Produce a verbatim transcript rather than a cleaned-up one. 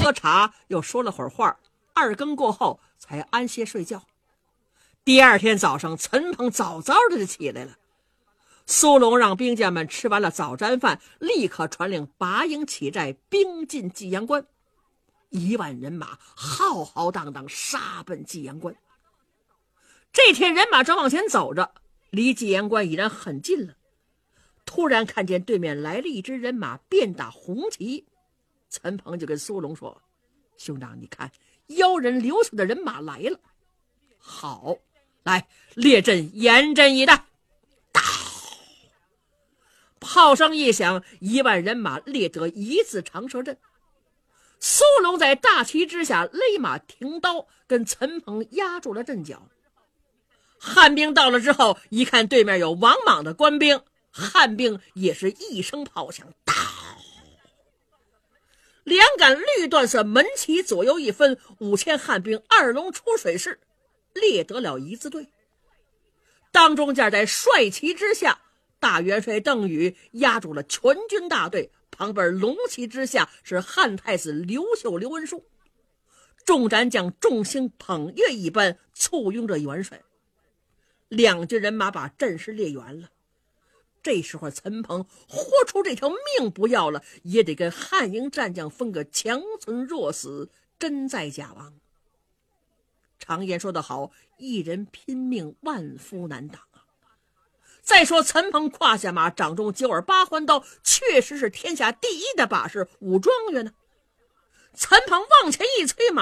了茶，又说了会儿话，二更过后才安歇睡觉。第二天早上，陈鹏早早的就起来了。苏龙让兵将们吃完了早餐饭，立刻传令拔营起寨，兵进济阳关。一万人马浩浩荡荡杀奔济阳关。这天人马正往前走着，离济阳关已然很近了。突然看见对面来了一支人马，便打红旗。陈鹏就跟苏龙说：兄长，你看妖人留下的人马来了。好，来列阵，严阵以待。炮声一响，一万人马列得一字长蛇阵。苏龙在大旗之下勒马停刀，跟陈鹏压住了阵脚。汉兵到了之后，一看对面有王莽的官兵，汉兵也是一声炮响，打两杆绿缎色门旗左右一分，五千汉兵二龙出水式，列得了一字队。当中间在帅旗之下，大元帅邓禹压住了全军大队，旁边龙旗之下是汉太子刘秀刘文书。众战将众星捧月一般簇拥着元帅，两军人马把阵势列圆了。这时候陈鹏豁出这条命不要了，也得跟汉营战将分个强存弱死，真在甲亡。常言说得好，一人拼命，万夫难挡啊。再说陈鹏胯下马，掌中九耳八环刀，确实是天下第一的把式武状元呢。陈鹏往前一催马，